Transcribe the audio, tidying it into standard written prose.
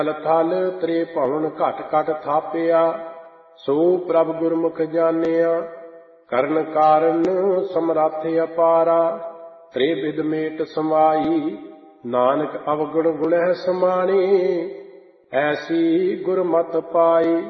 ਥਲ ਥਲ ਤ੍ਰੇ ਭਵਨ ਘਟ ਘਟ ਥਾਪਿਆ। ਸੋ ਪ੍ਰਭ ਗੁਰਮੁਖ ਜਾਣਿਆ, ਕਰਨ ਕਾਰਨ ਸਮਰੱਥ ਅਪਾਰਾ। ਤ੍ਰੇ ਬਿਦ ਮੇਟ ਸਮਾਈ, ਨਾਨਕ ਅਵਗੁਣ ਗੁਣਹਿ ਸਮਾਣੀ। ਐਸੀ ਗੁਰਮਤਿ ਪਾਈ।